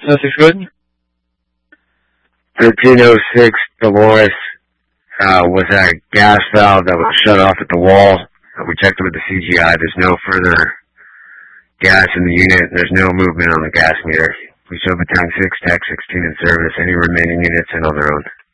Sussex good? 1306 Dolores was a gas valve that was shut off at the wall. We checked with the CGI. There's no further gas in the unit. There's no movement on the gas meter. We show the tank 6, tech 16 in service. Any remaining units in on their own.